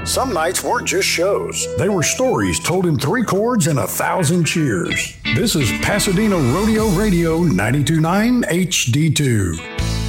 Some nights weren't just shows. They were stories told in 3 chords and 1,000 cheers. This is Pasadena Rodeo Radio 92.9 HD2.